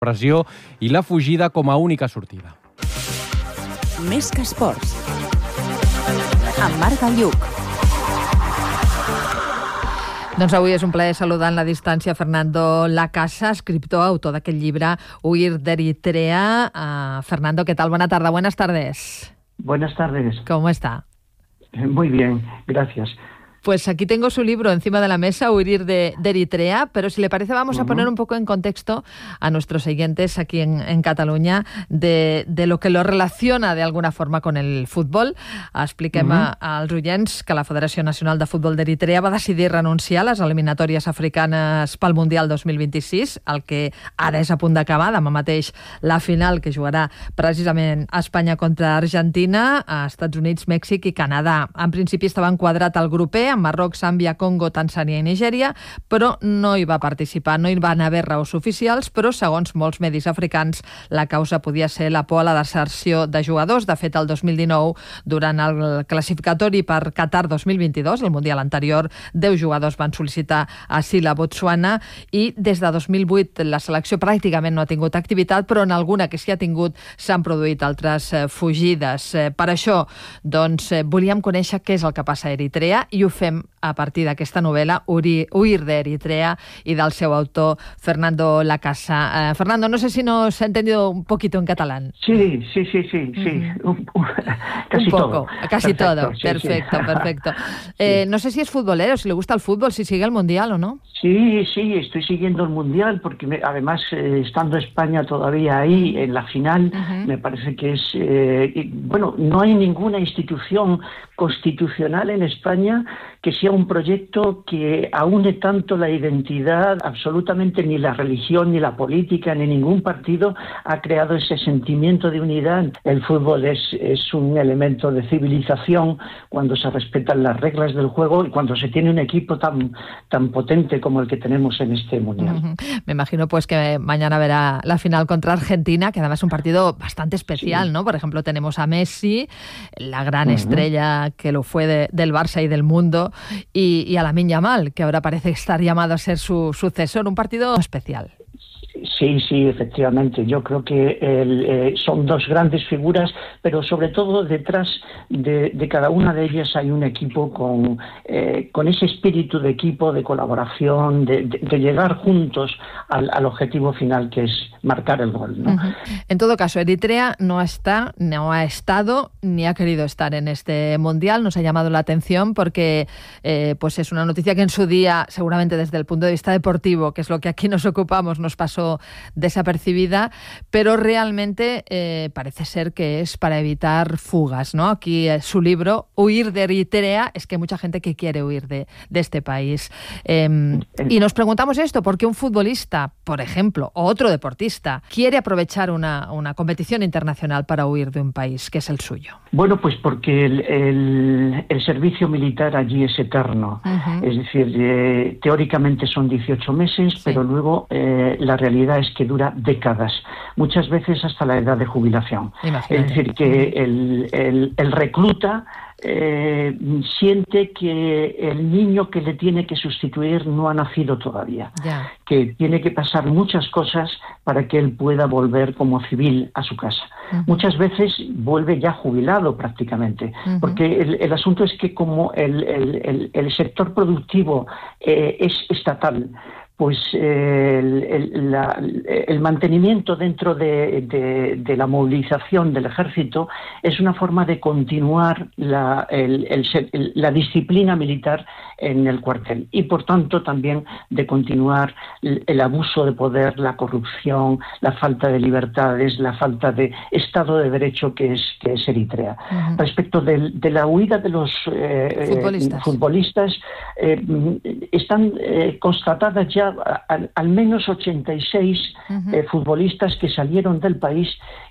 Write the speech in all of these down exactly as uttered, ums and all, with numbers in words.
pressió i la fugida com a única sortida. Més que esports. Amb Marc Galluc. Doncs avui és un plaer saludar en la distància Fernando Lacasa, escriptor, autor d'aquest llibre Huir d'Eritrea. Uh, Fernando, ¿qué tal? Buena tarde, buenas tardes. Buenas tardes. ¿Cómo está? Muy bien, gracias. Pues aquí tengo su libro encima de la mesa, Huir de, de Eritrea, pero si le parece vamos uh-huh. a poner un poco en contexto a nuestros oyentes aquí en, en Catalunya de, de lo que lo relaciona de alguna forma con el futbol. Expliquem uh-huh. als oients que la Federació Nacional de Futbol d'Eritrea va decidir renunciar a les eliminatòries africanes pel Mundial dos mil vint-i-sis, el que ara és a punt d'acabar, demà mateix la final que jugarà precisament Espanya contra Argentina, a Estats Units, Mèxic i Canadà. En principi estava enquadrat al grup E, amb Marroc, Zàmbia, Congo, Tanzània i Nigèria, però no hi va participar, no hi van haver raons oficials, però segons molts medis africans la causa podia ser la por a la deserció de jugadors. De fet, el dos mil dinou, durant el classificatori per Qatar dos mil vint-i-dos, el Mundial anterior, deu jugadors van sol·licitar asil a Botswana i des de dos mil vuit la selecció pràcticament no ha tingut activitat, però en alguna que s'hi ha tingut s'han produït altres fugides. Per això, doncs, volíem conèixer què és el que passa a Eritrea i ho fem a partir d'aquesta novel·la Huir d'Eritrea y del seu autor Fernando Lacasa. Uh, Fernando, no sé si nos ha entendido un poquito en catalán. Sí, sí, sí, sí, sí. Uh-huh. un, un, casi un poco, todo. Casi perfecto, todo. Sí, perfecto, sí. perfecto. Eh, no sé si es futbolero, si le gusta el fútbol, si sigue el Mundial o no. Sí, sí, estoy siguiendo el Mundial porque me, además eh, estando España todavía ahí en la final, uh-huh. me parece que es, eh, y, bueno, no hay ninguna institución constitucional en España que sea un proyecto que aúne tanto la identidad, absolutamente ni la religión, ni la política, ni ningún partido ha creado ese sentimiento de unidad. El fútbol es, es un elemento de civilización cuando se respetan las reglas del juego y cuando se tiene un equipo tan, tan potente como el que tenemos en este Mundial. Uh-huh. Me imagino pues que mañana verá la final contra Argentina, que además es un partido bastante especial, sí. ¿no? Por ejemplo, tenemos a Messi, la gran uh-huh. estrella que lo fue de, del Barça y del mundo, y, y a Lamine Yamal, que ahora parece estar llamado a ser su sucesor. Un partido especial. Sí, sí, efectivamente. Yo creo que el, eh, son dos grandes figuras, pero sobre todo detrás de, de cada una de ellas hay un equipo con, eh, con ese espíritu de equipo, de colaboración, de, de, de llegar juntos al, al objetivo final, que es marcar el gol, ¿no? Uh-huh. En todo caso, Eritrea no está, no ha estado, ni ha querido estar en este Mundial. Nos ha llamado la atención porque eh, pues es una noticia que en su día, seguramente desde el punto de vista deportivo, que es lo que aquí nos ocupamos, nos pasó desapercibida, pero realmente eh, parece ser que es para evitar fugas, ¿no? Aquí eh, su libro, Huir de Eritrea, es que hay mucha gente que quiere huir de, de este país. Eh, y nos preguntamos esto, ¿por qué un futbolista, por ejemplo, o otro deportista, quiere aprovechar una, una competición internacional para huir de un país que es el suyo? Bueno, pues porque el, el, el servicio militar allí es eterno. Uh-huh. Es decir, eh, teóricamente son dieciocho meses, sí. pero luego eh, la realidad es que dura décadas, muchas veces hasta la edad de jubilación. Imagínate. Es decir, que el, el, el recluta eh, siente que el niño que le tiene que sustituir no ha nacido todavía, ya. que tiene que pasar muchas cosas para que él pueda volver como civil a su casa. Uh-huh. Muchas veces vuelve ya jubilado prácticamente, uh-huh. porque el, el asunto es que como el, el, el, el sector productivo eh, es estatal, pues eh, el, el, la, el mantenimiento dentro de, de, de la movilización del ejército es una forma de continuar la, el, el, la disciplina militar en el cuartel y por tanto también de continuar el, el abuso de poder, la corrupción, la falta de libertades, la falta de Estado de Derecho que es, que es Eritrea. Uh-huh. Respecto de, de la huida de los eh, futbolistas, futbolistas eh, están eh, constatadas ya Al, al menos ochenta y seis uh-huh. eh, futbolistas que salieron del país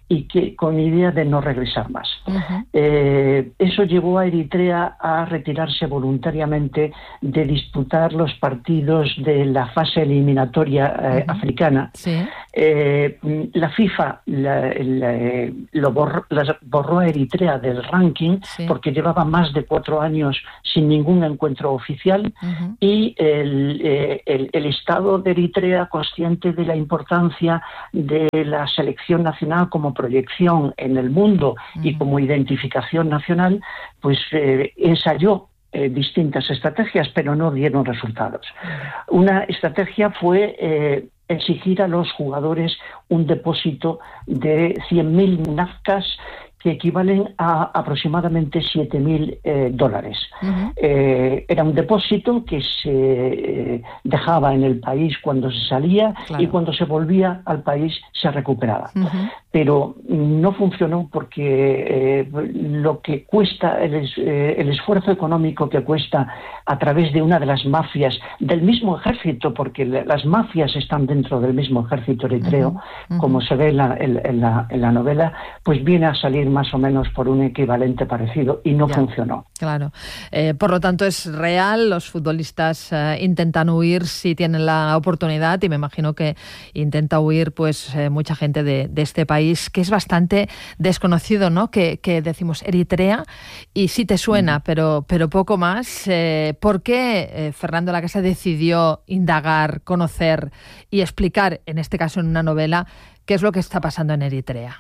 y que con idea de no regresar más. Uh-huh. Eh, eso llevó a Eritrea a retirarse voluntariamente de disputar los partidos de la fase eliminatoria eh, uh-huh. africana. Sí. Eh, la FIFA la, la, lo borró, la borró a Eritrea del ranking sí. porque llevaba más de cuatro años sin ningún encuentro oficial uh-huh. y el, eh, el, el Estado de Eritrea, consciente de la importancia de la selección nacional como proyección en el mundo uh-huh. y como identificación nacional, pues eh, ensayó Eh, distintas estrategias, pero no dieron resultados. Una estrategia fue eh, exigir a los jugadores un depósito de cien mil nafkas, que equivalen a aproximadamente siete mil eh, dólares. Uh-huh. Eh, era un depósito que se eh, dejaba en el país cuando se salía, claro. y cuando se volvía al país se recuperaba. Uh-huh. Pero no funcionó porque eh, lo que cuesta, el, eh, el esfuerzo económico que cuesta a través de una de las mafias del mismo ejército, porque las mafias están dentro del mismo ejército eritreo, uh-huh. Uh-huh. como se ve en la, en, en, la, en la novela, pues viene a salir más o menos por un equivalente parecido y no ya, funcionó. Claro. Eh, por lo tanto, es real, los futbolistas eh, intentan huir si tienen la oportunidad, y me imagino que intenta huir pues eh, mucha gente de, de este país, que es bastante desconocido, ¿no? Que, que decimos Eritrea y sí te suena, mm. pero, pero poco más. Eh, ¿Por qué eh, Fernando Lacasa decidió indagar, conocer y explicar, en este caso en una novela, qué es lo que está pasando en Eritrea?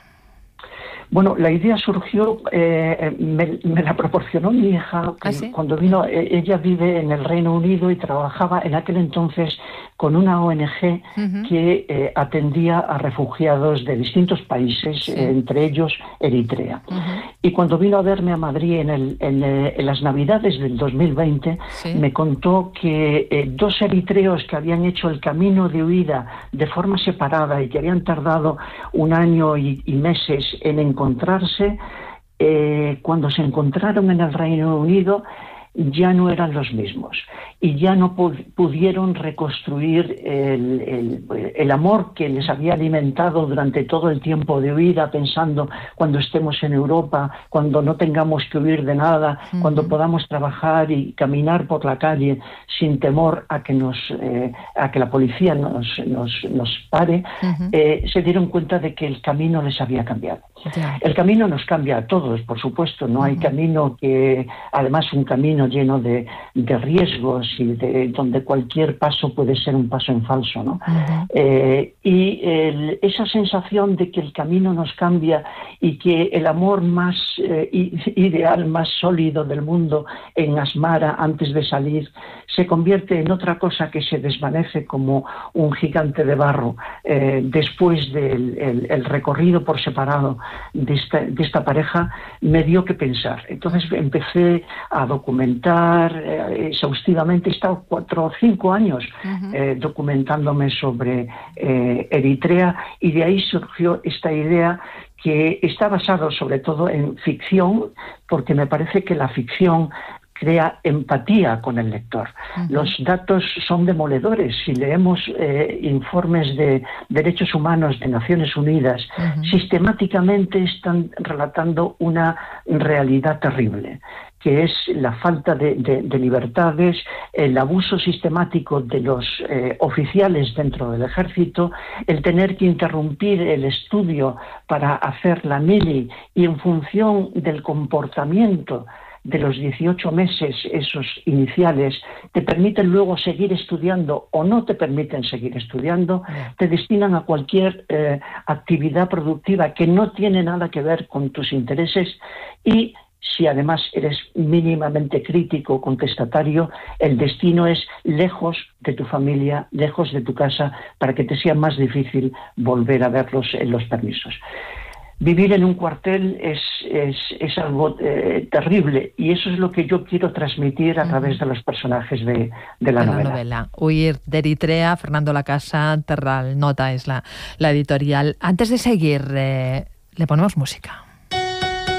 Bueno, la idea surgió, eh, me, me la proporcionó mi hija, que ¿Ah, sí? cuando vino, ella vive en el Reino Unido y trabajaba en aquel entonces con una O N Ge uh-huh. que eh, atendía a refugiados de distintos países, sí. eh, entre ellos Eritrea. Uh-huh. Y cuando vino a verme a Madrid en, el, en, eh, en las Navidades del dos mil veinte, sí. me contó que eh, dos eritreos que habían hecho el camino de huida de forma separada y que habían tardado un año y, y meses en encontrarse, eh, cuando se encontraron en el Reino Unido ya no eran los mismos y ya no pu- pudieron reconstruir el, el, el amor que les había alimentado durante todo el tiempo de huida, pensando cuando estemos en Europa, cuando no tengamos que huir de nada, uh-huh. cuando podamos trabajar y caminar por la calle sin temor a que nos eh, a que la policía nos, nos, nos pare, uh-huh. eh, se dieron cuenta de que el camino les había cambiado. Yeah. El camino nos cambia a todos, por supuesto, no uh-huh. hay camino que, además un camino lleno de, de riesgos y de donde cualquier paso puede ser un paso en falso, ¿no? Uh-huh. Eh, y el, esa sensación de que el camino nos cambia y que el amor más eh, ideal, más sólido del mundo en Asmara antes de salir se convierte en otra cosa que se desvanece como un gigante de barro eh, después del el, el recorrido por separado de esta, de esta pareja, me dio que pensar. Entonces empecé a documentar eh, exhaustivamente, he estado cuatro o cinco años uh-huh. eh, documentándome sobre eh, Eritrea, y de ahí surgió esta idea que está basado sobre todo en ficción, porque me parece que la ficción crea empatía con el lector. Uh-huh. Los datos son demoledores. Si leemos eh, informes de derechos humanos de Naciones Unidas, uh-huh. sistemáticamente están relatando una realidad terrible, que es la falta de, de, de libertades, el abuso sistemático de los eh, oficiales dentro del ejército, el tener que interrumpir el estudio para hacer la mili, y en función del comportamiento de los dieciocho meses, esos iniciales, te permiten luego seguir estudiando o no te permiten seguir estudiando, te destinan a cualquier eh, actividad productiva que no tiene nada que ver con tus intereses, y si además eres mínimamente crítico, contestatario, el destino es lejos de tu familia, lejos de tu casa, para que te sea más difícil volver a verlos en los permisos. Vivir en un cuartel es, es, es algo eh, terrible, y eso es lo que yo quiero transmitir a través de los personajes de, de la, de novela. la novela. Huir de Eritrea, Fernando Lacasa, Terral Nota es la, la editorial. Antes de seguir, eh, le ponemos música.